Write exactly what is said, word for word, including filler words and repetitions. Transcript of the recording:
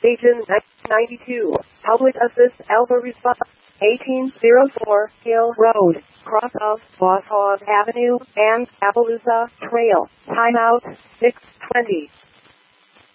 Station ninety-two. Public Assist Alpha Response. eighteen oh four Hill Road, cross of Boss Hog Avenue and Appaloosa Trail. Timeout six twenty.